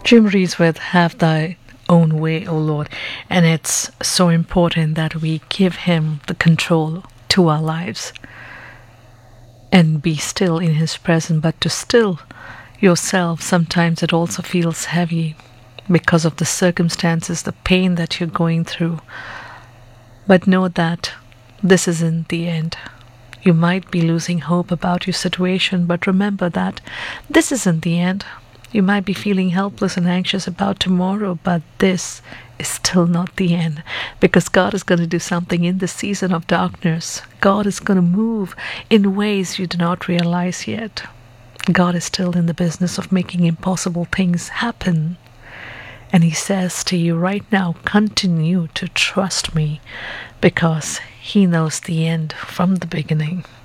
Jim reads with Have Thy Own Way, O Lord. And it's so important that we give Him the control to our lives and be still in His presence. But to still yourself, sometimes it also feels heavy because of the circumstances, the pain that you're going through. But know that this isn't the end. You might be losing hope about your situation, but remember that this isn't the end. You might be feeling helpless and anxious about tomorrow, but this is still not the end, because God is going to do something in this season of darkness. God is going to move in ways you do not realize yet. God is still in the business of making impossible things happen. And He says to you right now, continue to trust me, because He knows the end from the beginning.